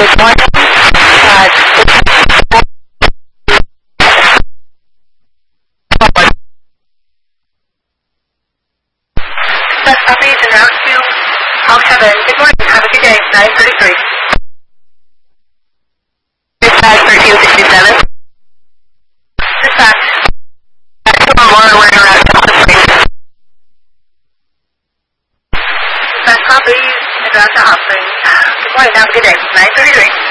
Good morning. That's copy is en route to Hawk 7. Good morning. Have a good day. 9:33. Dispatch 1367. Dispatch. Maximum water we're around Dispatch copy is en route to Hawk 7. Good morning. Have a good day. 9:33.